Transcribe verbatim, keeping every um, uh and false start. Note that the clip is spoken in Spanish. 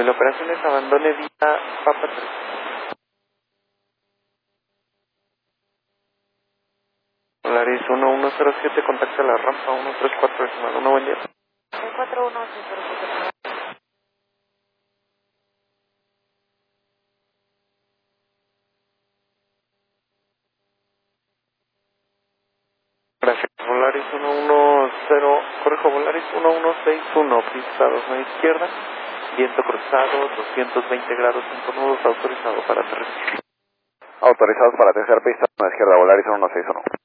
Móvil Operaciones, abandone vía Papa tres. Polaris uno uno cero siete, contacta la rampa uno tres cuatro decimal uno, buen día. cuatro uno cero siete. Gracias. Volaris uno uno cero, corrijo, Volaris uno uno seis uno, pista dos a izquierda, viento cruzado, doscientos veinte grados, cinco nudos, autorizado para aterrizar. Autorizados para tercer pista, a la izquierda, Volaris uno uno seis uno.